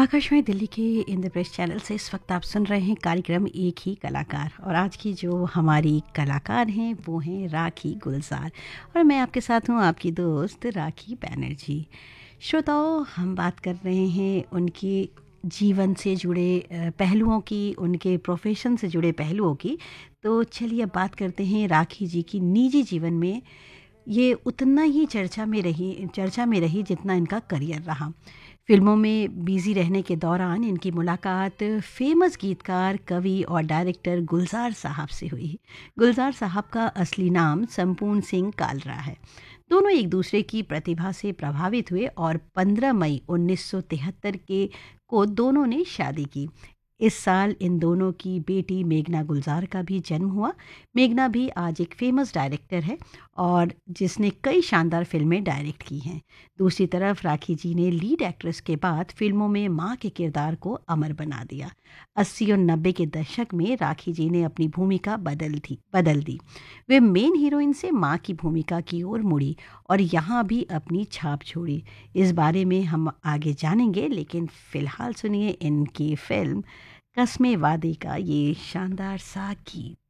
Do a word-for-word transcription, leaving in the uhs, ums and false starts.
आकाशवाणी दिल्ली के इंद्रप्रस्थ चैनल से इस वक्त आप सुन रहे हैं कार्यक्रम एक ही कलाकार। और आज की जो हमारी कलाकार हैं वो हैं राखी गुलजार, और मैं आपके साथ हूँ आपकी दोस्त राखी बैनर्जी। श्रोताओं, हम बात कर रहे हैं उनके जीवन से जुड़े अ, पहलुओं की, उनके प्रोफेशन से जुड़े पहलुओं की। तो चलिए अब बात करते हैं राखी जी की निजी जीवन में। ये उतना ही चर्चा में रही चर्चा में रही जितना इनका करियर रहा। फिल्मों में बिजी रहने के दौरान इनकी मुलाकात फेमस गीतकार, कवि और डायरेक्टर गुलजार साहब से हुई। गुलजार साहब का असली नाम संपूर्ण सिंह कालरा है। दोनों एक दूसरे की प्रतिभा से प्रभावित हुए और पंद्रह मई उन्नीस सौ तिहत्तर के को दोनों ने शादी की। इस साल इन दोनों की बेटी मेघना गुलजार का भी जन्म हुआ। मेघना भी आज एक फेमस डायरेक्टर है और जिसने कई शानदार फिल्में डायरेक्ट की हैं। दूसरी तरफ राखी जी ने लीड एक्ट्रेस के बाद फिल्मों में मां के किरदार को अमर बना दिया। अस्सी और नब्बे के दशक में राखी जी ने अपनी भूमिका बदल दी बदल दी वे मेन हीरोइन से मां की भूमिका की ओर मुड़ी और यहाँ भी अपनी छाप छोड़ी। इस बारे में हम आगे जानेंगे, लेकिन फिलहाल सुनिए इनकी फिल्म कस्मे वादे का ये शानदार सा गीत।